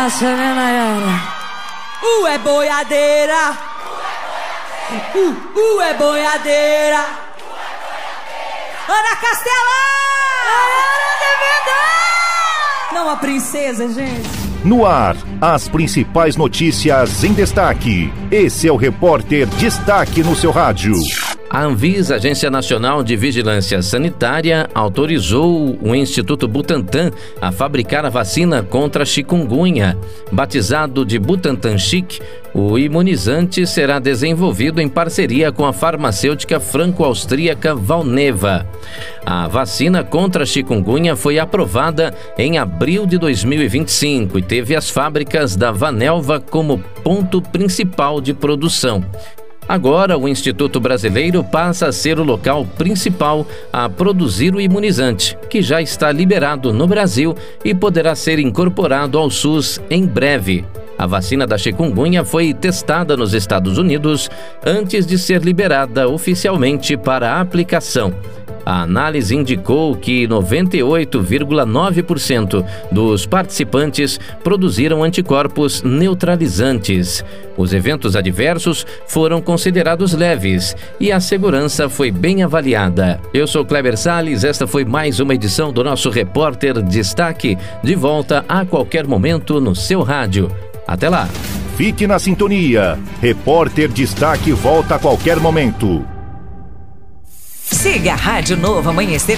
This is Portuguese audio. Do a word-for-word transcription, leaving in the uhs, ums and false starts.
massa, né, Nayara? Uh, é boiadeira. Uh, uh, é boiadeira. Ana Castela! Nayara de verdade! Não a princesa, gente. No ar, as principais notícias em destaque. Esse é o Repórter Destaque no seu rádio. A Anvisa, Agência Nacional de Vigilância Sanitária, autorizou o Instituto Butantan a fabricar a vacina contra a chikungunya. Batizado de Butantan Chic, o imunizante será desenvolvido em parceria com a farmacêutica franco-austríaca Valneva. A vacina contra a chikungunya foi aprovada em abril de dois mil e vinte e cinco e teve as fábricas da Valneva como ponto principal de produção. Agora, o Instituto Brasileiro passa a ser o local principal a produzir o imunizante, que já está liberado no Brasil e poderá ser incorporado ao SUS em breve. A vacina da chikungunya foi testada nos Estados Unidos antes de ser liberada oficialmente para a aplicação. A análise indicou que noventa e oito vírgula nove por cento dos participantes produziram anticorpos neutralizantes. Os eventos adversos foram considerados leves e a segurança foi bem avaliada. Eu sou Kleber Salles, esta foi mais uma edição do nosso Repórter Destaque, de volta a qualquer momento no seu rádio. Até lá! Fique na sintonia. Repórter Destaque volta a qualquer momento. Siga a Rádio Novo Amanhecer